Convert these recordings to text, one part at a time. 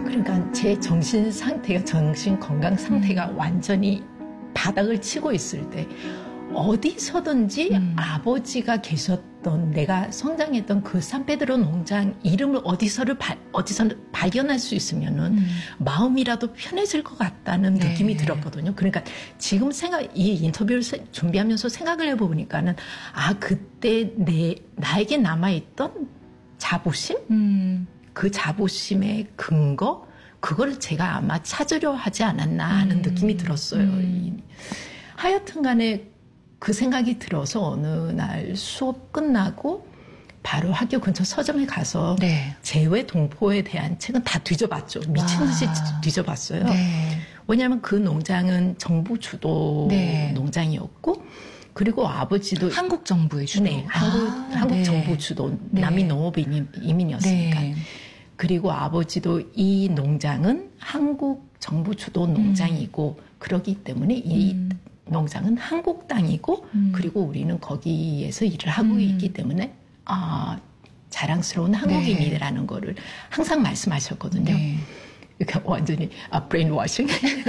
그러니까 제 정신 건강 상태가 완전히 바닥을 치고 있을 때 어디서든지 아버지가 계셨던 내가 성장했던 그 산페드로 농장 이름을 어디서 발견할 수 있으면은 마음이라도 편해질 것 같다는 느낌이 들었거든요. 그러니까 지금 이 인터뷰를 준비하면서 생각을 해보니까는 그때 나에게 남아있던 자부심? 그 자부심의 근거? 그거를 제가 아마 찾으려 하지 않았나 하는 느낌이 들었어요. 하여튼 간에 그 생각이 들어서 어느 날 수업 끝나고 바로 학교 근처 서점에 가서 재회 동포에 대한 책은 다 뒤져봤죠. 미친 듯이 뒤져봤어요. 왜냐하면 그 농장은 정부 주도 농장이었고 그리고 아버지도 한국 정부의 주도. 한국 정부 주도 남미 농업 이민이었으니까. 그리고 아버지도 이 농장은 한국 정부 주도 농장이고 그러기 때문에 이 농장은 한국 땅이고 그리고 우리는 거기에서 일을 하고 있기 때문에 자랑스러운 한국인이라는 거를 항상 말씀하셨거든요. 그러니까 완전히 브레인워싱.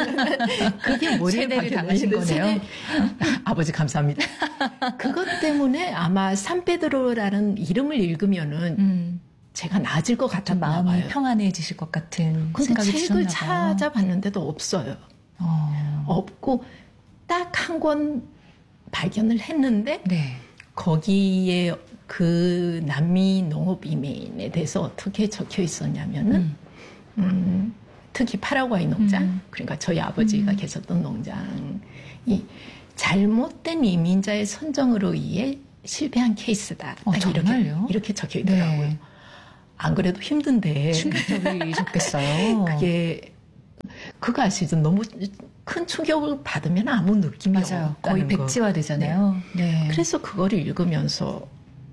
그게 머리에 세대를 당하신 거네요. 아버지 감사합니다. 그것 때문에 아마 산페드로라는 이름을 읽으면은 제가 나아질 것 같았나 봐요. 마음이 평안해지실 것 같은 생각이 드셨나 책을 봐요. 찾아봤는데도 없어요. 없고 딱 한 권 발견을 했는데 거기에 그 남미 농업 이민에 대해서 어떻게 적혀 있었냐면은 특히 파라과이 농장, 그러니까 저희 아버지가 계셨던 농장이 잘못된 이민자의 선정으로 의해 실패한 케이스다. 이렇게 적혀 있더라고요. 안 그래도 힘든데. 충격적이셨겠어요. 그거 아시죠? 너무 큰 충격을 받으면 아무 느낌이 없다는 거의 백지화되잖아요. 그래서 그걸 읽으면서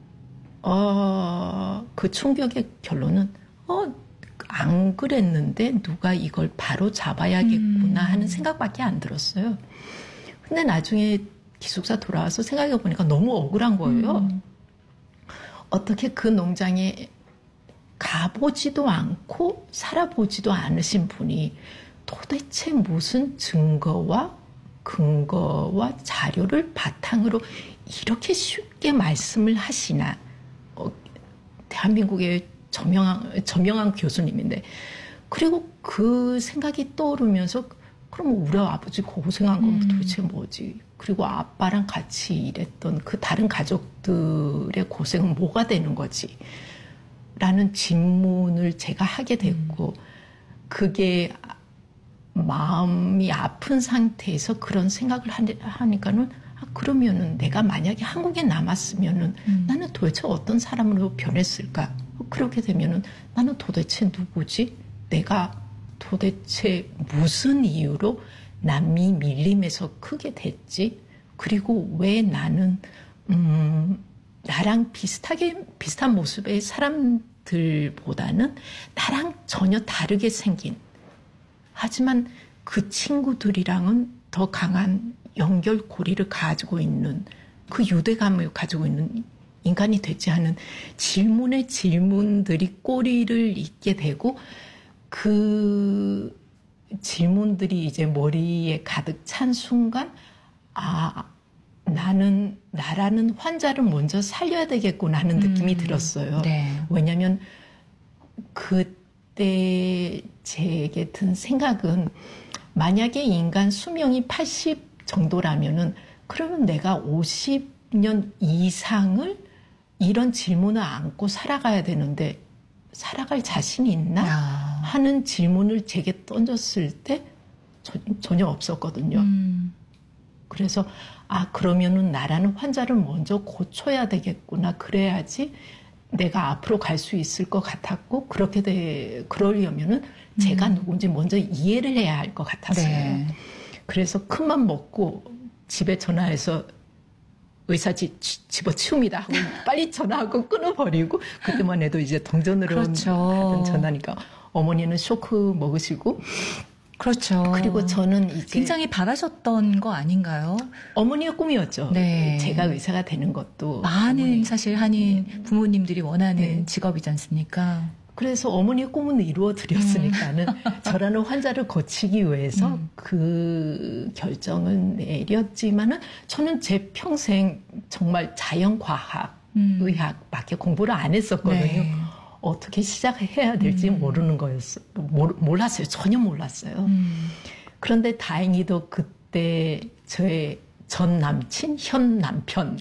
그 충격의 결론은 안 그랬는데 누가 이걸 바로 잡아야겠구나 하는 생각밖에 안 들었어요. 근데 나중에 기숙사 돌아와서 생각해 보니까 너무 억울한 거예요. 어떻게 그 농장에 가보지도 않고 살아보지도 않으신 분이 도대체 무슨 증거와 근거와 자료를 바탕으로 이렇게 쉽게 말씀을 하시나. 대한민국의 저명한 교수님인데. 그리고 그 생각이 떠오르면서 그럼 우리 아버지 고생한 건 도대체 뭐지? 그리고 아빠랑 같이 일했던 그 다른 가족들의 고생은 뭐가 되는 거지? 라는 질문을 제가 하게 됐고 그게 마음이 아픈 상태에서 그런 생각을 하니까는 그러면은 내가 만약에 한국에 남았으면은 나는 도대체 어떤 사람으로 변했을까? 그렇게 되면은 나는 도대체 누구지? 내가 도대체 무슨 이유로 남미 밀림에서 크게 됐지? 그리고 왜 나는 나랑 비슷한 모습의 사람들보다는 나랑 전혀 다르게 생긴 하지만 그 친구들이랑은 더 강한 연결고리를 가지고 있는 그 유대감을 가지고 있는 인간이 되지 않은 질문의 질문들이 꼬리를 잇게 되고 그 질문들이 이제 머리에 가득 찬 순간 나라는 환자를 먼저 살려야 되겠구나 하는 느낌이 들었어요. 왜냐하면 그때 제게 든 생각은 만약에 인간 수명이 80 정도라면은 그러면 내가 50년 이상을 이런 질문을 안고 살아가야 되는데 살아갈 자신이 있나 하는 질문을 제게 던졌을 때 전혀 없었거든요. 그래서 그러면은 나라는 환자를 먼저 고쳐야 되겠구나. 그래야지 내가 앞으로 갈 수 있을 것 같았고 그러려면은 제가 누군지 먼저 이해를 해야 할 것 같았어요. 그래서 큰맘 먹고 집에 전화해서 의사 집어치웁니다 하고 빨리 전화하고 끊어버리고 그때만 해도 이제 동전으로 하던 전화니까 어머니는 쇼크 먹으시고 그렇죠. 그리고 저는 이제 굉장히 바라셨던 거 아닌가요? 어머니의 꿈이었죠. 제가 의사가 되는 것도 많은 사실 한인 부모님들이 원하는 직업이지 않습니까? 그래서 어머니의 꿈은 이루어 드렸으니까는 저라는 환자를 고치기 위해서 그 결정을 내렸지만은 저는 제 평생 정말 자연과학, 의학밖에 공부를 안 했었거든요. 네. 어떻게 시작해야 될지 모르는 거였어요. 몰랐어요. 전혀 몰랐어요. 그런데 다행히도 그때 저의 전 남친, 현 남편이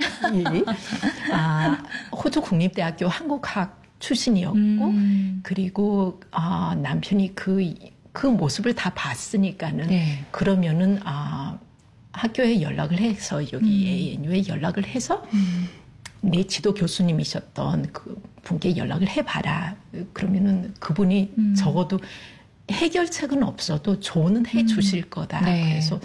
호주 국립대학교 한국학 출신이었고 그리고 남편이 그 모습을 다 봤으니까는 네. 그러면은 학교에 연락을 해서 여기 ANU에 연락을 해서 내 지도 교수님이셨던 그 분께 연락을 해봐라. 그러면은 그분이 적어도 해결책은 없어도 조언은 해주실 거다. 네. 그래서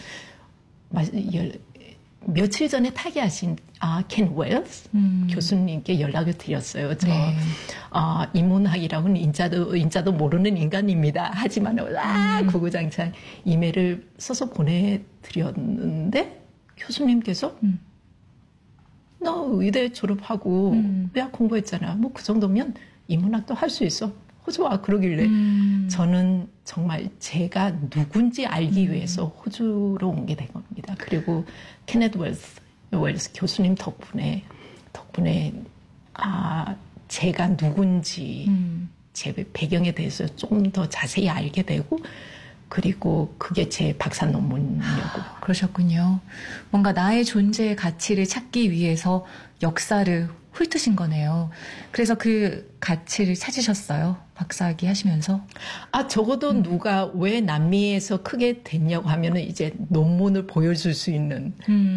며칠 전에 타계하신 켄 웰스 교수님께 연락을 드렸어요. 저 네. 인문학이라고는 인자도 모르는 인간입니다. 하지만 구구장창 이메일을 써서 보내드렸는데 교수님께서 너 의대 졸업하고 의학 공부했잖아. 뭐 그 정도면 인문학도 할 수 있어. 호주 와. 그러길래 저는 정말 제가 누군지 알기 위해서 호주로 오게 된 겁니다. 그리고 케네드 웰스 교수님 덕분에 제가 누군지 제 배경에 대해서 조금 더 자세히 알게 되고 그리고 그게 제 박사 논문이었고. 그러셨군요. 뭔가 나의 존재의 가치를 찾기 위해서 역사를 훑으신 거네요. 그래서 그 가치를 찾으셨어요? 박사학위 하시면서? 적어도 누가 왜 남미에서 크게 됐냐고 하면은 이제 논문을 보여줄 수 있는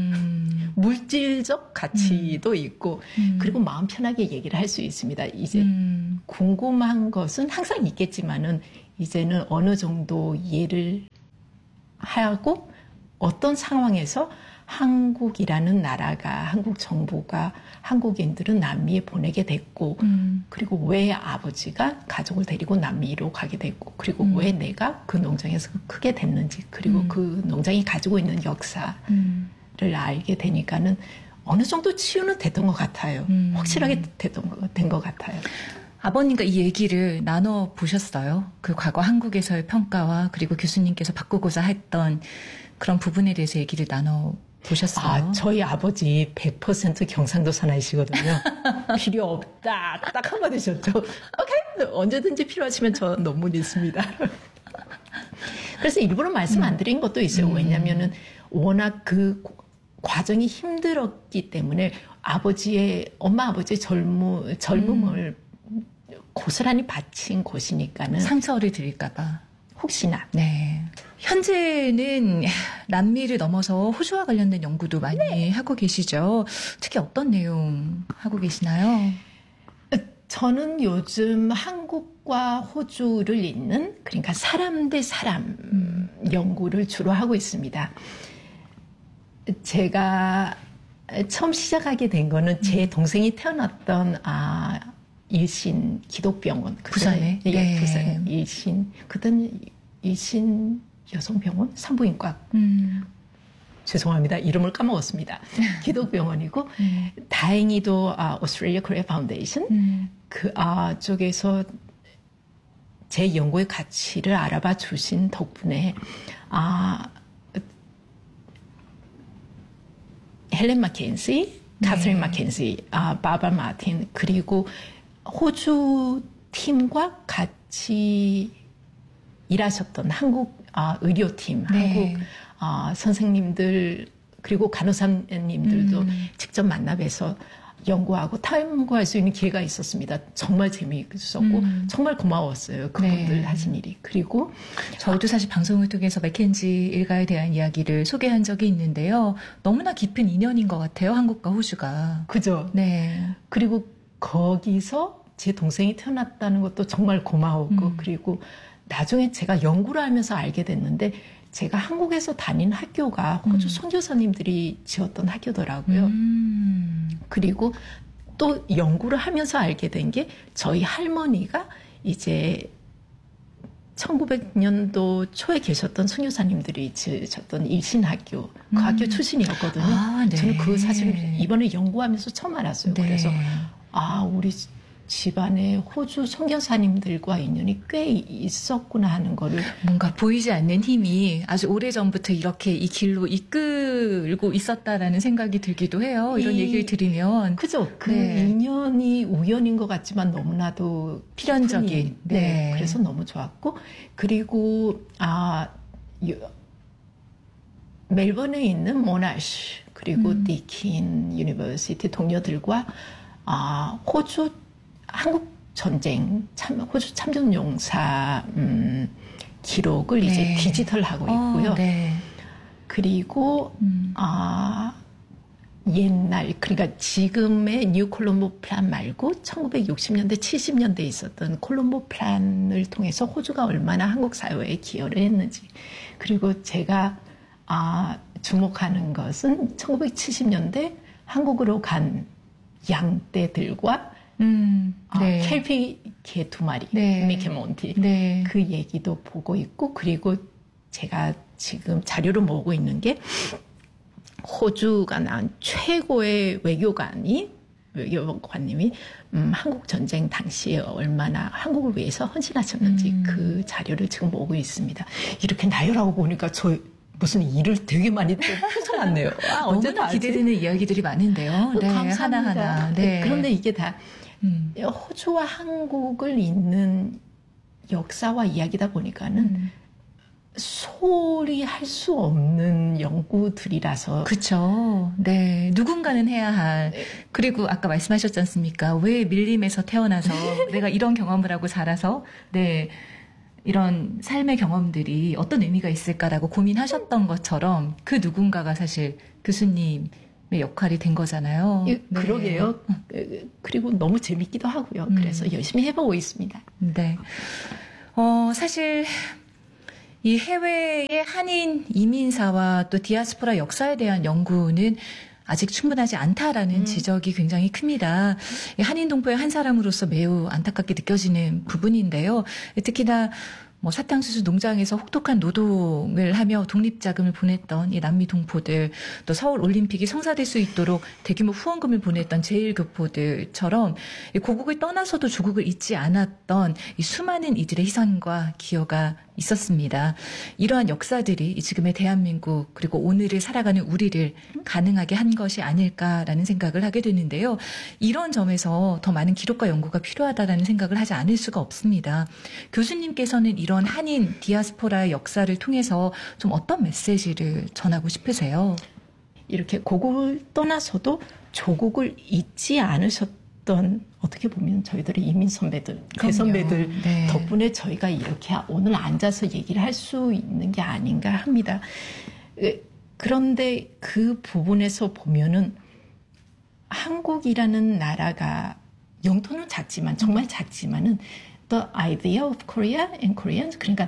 물질적 가치도 있고 그리고 마음 편하게 얘기를 할 수 있습니다. 이제 궁금한 것은 항상 있겠지만은 이제는 어느 정도 이해를 하고 어떤 상황에서 한국이라는 나라가 한국 정부가 한국인들은 남미에 보내게 됐고 그리고 왜 아버지가 가족을 데리고 남미로 가게 됐고 그리고 왜 내가 그 농장에서 크게 됐는지 그리고 그 농장이 가지고 있는 역사를 알게 되니까는 어느 정도 치유는 됐던 것 같아요. 확실하게 된 것 같아요. 아버님과 이 얘기를 나눠보셨어요? 그 과거 한국에서의 평가와 그리고 교수님께서 바꾸고자 했던 그런 부분에 대해서 얘기를 나눠보셨어요? 저희 아버지 100% 경상도 사나이시거든요. 필요 없다. 딱 한마디셨죠. 오케이. 언제든지 필요하시면 저 논문 있습니다. 그래서 일부러 말씀 안 드린 것도 있어요. 왜냐면은 워낙 그 과정이 힘들었기 때문에 엄마 아버지의 젊음을 고스란히 바친 곳이니까는 상처를 드릴까봐 혹시나. 네. 현재는 남미를 넘어서 호주와 관련된 연구도 많이 하고 계시죠. 특히 어떤 내용 하고 계시나요? 저는 요즘 한국과 호주를 잇는 그러니까 사람 대 사람 연구를 주로 하고 있습니다. 제가 처음 시작하게 된 거는 제 동생이 태어났던 일신 기독병원. 부산에? 예, 네. 부산 일신. 그때는 일신 여성병원? 산부인과. 죄송합니다. 이름을 까먹었습니다. 기독병원이고, 다행히도 오스트레일리아 코리아 파운데이션 쪽에서 제 연구의 가치를 알아봐 주신 덕분에 헬렌 마켄시, 카서린 마켄시, 바바 마틴 그리고 호주 팀과 같이 일하셨던 한국 의료팀, 네. 한국 선생님들 그리고 간호사님들도 직접 만나 뵈서 연구하고 탐구할 수 있는 기회가 있었습니다. 정말 재미있었고 정말 고마웠어요. 그분들 네. 하신 일이. 그리고 저도 사실 방송을 통해서 맥켄지 일가에 대한 이야기를 소개한 적이 있는데요. 너무나 깊은 인연인 것 같아요. 한국과 호주가. 그죠? 네. 그리고 거기서 제 동생이 태어났다는 것도 정말 고마웠고 그리고 나중에 제가 연구를 하면서 알게 됐는데 제가 한국에서 다닌 학교가 호주 선교사님들이 지었던 학교더라고요. 그리고 또 연구를 하면서 알게 된 게 저희 할머니가 이제 1900년도 초에 계셨던 선교사님들이 지었던 일신학교 그 학교 출신이었거든요. 네. 저는 그 사실을 이번에 연구하면서 처음 알았어요. 네. 그래서 우리 집안에 호주 선교사님들과 인연이 꽤 있었구나 하는 거를 뭔가 보이지 않는 힘이 아주 오래전부터 이렇게 이 길로 이끌고 있었다라는 생각이 들기도 해요. 이런 얘기를 들으면. 그죠. 그 인연이 우연인 것 같지만 너무나도 필연적인. 네. 그래서 너무 좋았고 그리고 멜번에 있는 모나쉬 그리고 디킨 유니버시티 동료들과 호주 한국 전쟁 호주 참전용사 기록을 이제 디지털하고 있고요. 네. 그리고 옛날 그러니까 지금의 뉴 콜롬보 플랜 말고 1960년대 70년대에 있었던 콜롬보 플랜을 통해서 호주가 얼마나 한국 사회에 기여를 했는지 그리고 제가 주목하는 것은 1970년대 한국으로 간 양떼들과 켈피 개 2마리, 미케 몬티 그 얘기도 보고 있고 그리고 제가 지금 자료를 모으고 있는 게 호주가 낳은 최고의 외교관님이 한국 전쟁 당시에 얼마나 한국을 위해서 헌신하셨는지 그 자료를 지금 모으고 있습니다. 이렇게 나열하고 보니까 저 무슨 일을 되게 많이 펼쳐놨네요. 너무나 기대되는 이야기들이 많은데요. 네, 감사합니다. 하나하나. 네. 그런데 이게 다 호주와 한국을 잇는 역사와 이야기다 보니까는 소홀히 할 수 없는 연구들이라서. 그렇죠. 네. 누군가는 해야 할. 그리고 아까 말씀하셨지 않습니까? 왜 밀림에서 태어나서 내가 이런 경험을 하고 자라서 네. 이런 삶의 경험들이 어떤 의미가 있을까라고 고민하셨던 것처럼 그 누군가가 사실 교수님의 역할이 된 거잖아요. 그러게요. 그리고 너무 재밌기도 하고요. 그래서 열심히 해보고 있습니다. 네. 사실 이 해외의 한인 이민사와 또 디아스포라 역사에 대한 연구는 아직 충분하지 않다라는 지적이 굉장히 큽니다. 한인 동포의 한 사람으로서 매우 안타깝게 느껴지는 부분인데요. 특히나 사탕수수 농장에서 혹독한 노동을 하며 독립자금을 보냈던 이 남미 동포들, 또 서울 올림픽이 성사될 수 있도록 대규모 후원금을 보냈던 제1교포들처럼 고국을 떠나서도 조국을 잊지 않았던 이 수많은 이들의 희생과 기여가 있었습니다. 이러한 역사들이 지금의 대한민국 그리고 오늘을 살아가는 우리를 가능하게 한 것이 아닐까라는 생각을 하게 되는데요. 이런 점에서 더 많은 기록과 연구가 필요하다라는 생각을 하지 않을 수가 없습니다. 교수님께서는 이런 한인 디아스포라의 역사를 통해서 좀 어떤 메시지를 전하고 싶으세요? 이렇게 고국을 떠나서도 조국을 잊지 않으셨던 어떻게 보면 저희들의 이민 선배들, 대선배들 네. 덕분에 저희가 이렇게 오늘 앉아서 얘기를 할 수 있는 게 아닌가 합니다. 그런데 그 부분에서 보면은 한국이라는 나라가 영토는 작지만 정말 작지만은 The idea of Korea and Koreans 그러니까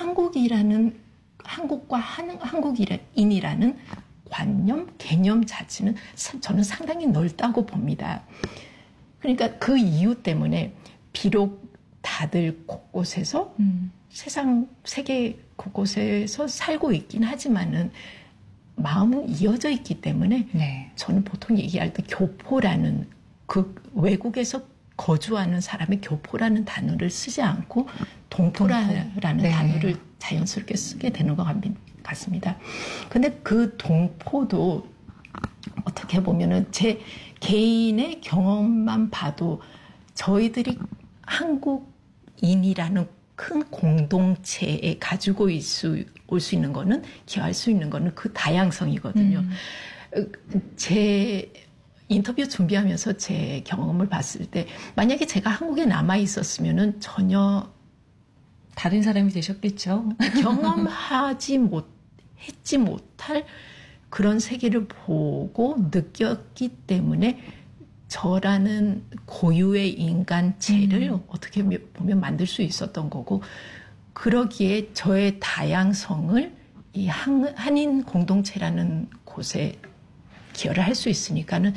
한국과 한국인이라는 관념, 개념 자체는 저는 상당히 넓다고 봅니다. 그러니까 그 이유 때문에 비록 다들 곳곳에서 세계 곳곳에서 살고 있긴 하지만은 마음은 이어져 있기 때문에 네. 저는 보통 얘기할 때 교포라는 그 외국에서 거주하는 사람의 교포라는 단어를 쓰지 않고 동포라는 네. 단어를 자연스럽게 쓰게 되는 것 같습니다. 근데 그 동포도 어떻게 보면은 제 개인의 경험만 봐도 저희들이 한국인이라는 큰 공동체에 가지고 올 수 있는 거는 기여할 수 있는 거는 그 다양성이거든요. 제 인터뷰 준비하면서 제 경험을 봤을 때 만약에 제가 한국에 남아 있었으면은 전혀 다른 사람이 되셨겠죠. 경험하지 했지 못할 그런 세계를 보고 느꼈기 때문에 저라는 고유의 인간체를 어떻게 보면 만들 수 있었던 거고 그러기에 저의 다양성을 이 한인 공동체라는 곳에 기여를 할 수 있으니까는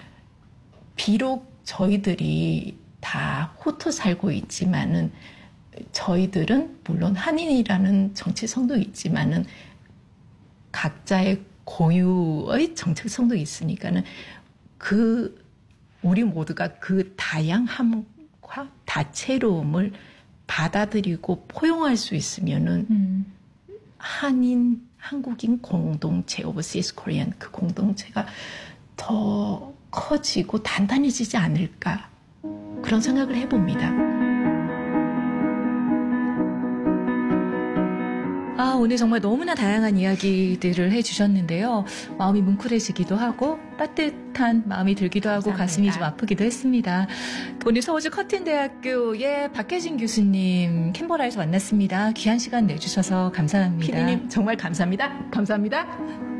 비록 저희들이 다 흩어 살고 있지만은 저희들은 물론 한인이라는 정체성도 있지만은 각자의 고유의 정체성도 있으니까는 우리 모두가 그 다양함 것과 다채로움을 받아들이고 포용할 수 있으면은 한인, 한국인 공동체, 오버시스 코리안 그 공동체가 더 커지고 단단해지지 않을까 그런 생각을 해봅니다. 오늘 정말 너무나 다양한 이야기들을 해주셨는데요. 마음이 뭉클해지기도 하고 따뜻한 마음이 들기도 하고 감사합니다. 가슴이 좀 아프기도 했습니다. 오늘 서울주 커튼대학교의 박혜진 교수님 캔버라에서 만났습니다. 귀한 시간 내주셔서 감사합니다. 피디님 정말 감사합니다. 감사합니다.